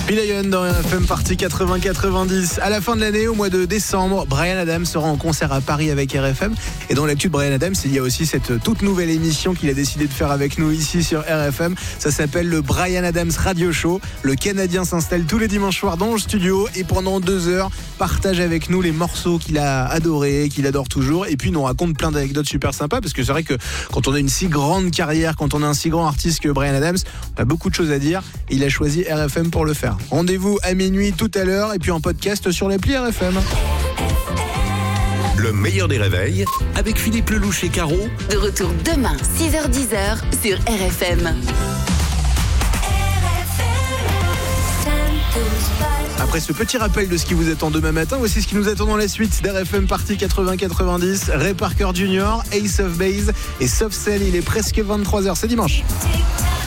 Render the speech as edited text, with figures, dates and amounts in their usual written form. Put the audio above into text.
Lion dans RFM Party 80-90. À la fin de l'année, au mois de décembre, Bryan Adams sera en concert à Paris avec RFM. Et dans l'actu de Bryan Adams, il y a aussi cette toute nouvelle émission qu'il a décidé de faire avec nous ici sur RFM. Ça s'appelle le Bryan Adams Radio Show. Le Canadien s'installe tous les dimanches soirs dans le studio et pendant 2 heures, partage avec nous les morceaux qu'il a adorés, qu'il adore toujours. Et puis, il nous raconte plein d'anecdotes super sympas parce que c'est vrai que quand on a une si grande carrière, quand on a un si grand artiste que Bryan Adams, on a beaucoup de choses à dire. Et il a choisi RFM pour le faire. Rendez-vous à minuit tout à l'heure et puis en podcast sur l'appli RFM. Le meilleur des réveils avec Philippe Lelouch et Caro. De retour demain, 6h-10h sur RFM. Après ce petit rappel de ce qui vous attend demain matin, voici ce qui nous attend dans la suite d'RFM Party 80-90. Ray Parker Jr., Ace of Base et Soft Cell. Il est presque 23h, c'est dimanche.